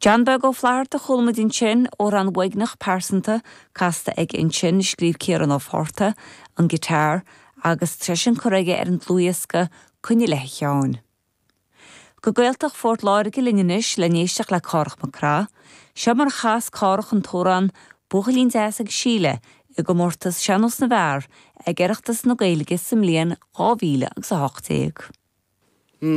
Jan beg ó flaart a chulmad in sin ó an bhaignach persanta casta ag in sin scríb Ciaran ó Forta an gitár agus trisin choraige an dlúiasca cunne le teáin. Go gailteach Fort Láirge linneis le néisteach le cárach macrá, se mar chas cárach an tóran buchalín ag síle I go mórtas seanos na bhar ag geirachtas na Gaeilge sim líon 2018.